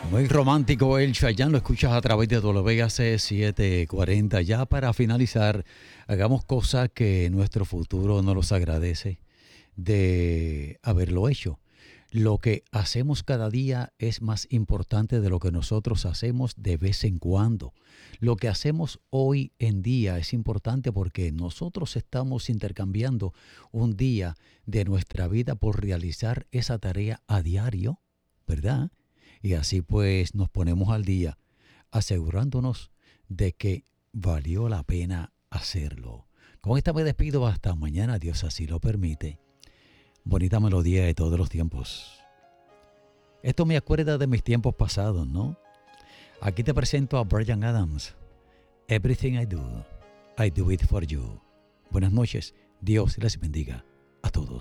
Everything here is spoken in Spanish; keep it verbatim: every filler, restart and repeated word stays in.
Muy romántico el Chayanne, lo escuchas a través de W A C setecientos cuarenta. Ya para finalizar, hagamos cosas que nuestro futuro no los agradece de haberlo hecho. Lo que hacemos cada día es más importante de lo que nosotros hacemos de vez en cuando. Lo que hacemos hoy en día es importante porque nosotros estamos intercambiando un día de nuestra vida por realizar esa tarea a diario, ¿verdad? Y así pues nos ponemos al día, asegurándonos de que valió la pena hacerlo. Con esta me despido hasta mañana, Dios así lo permite. Bonita melodía de todos los tiempos. Esto me acuerda de mis tiempos pasados, ¿no? Aquí te presento a Bryan Adams. Everything I do, I do it for you. Buenas noches, Dios les bendiga a todos.